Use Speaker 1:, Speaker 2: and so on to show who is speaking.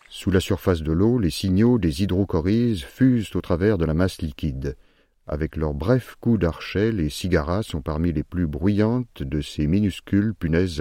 Speaker 1: Sous la surface de l'eau, les signaux des hydrocories fusent au travers de la masse liquide. Avec leurs brefs coups d'archet, les cigaras sont parmi les plus bruyantes de ces minuscules punaises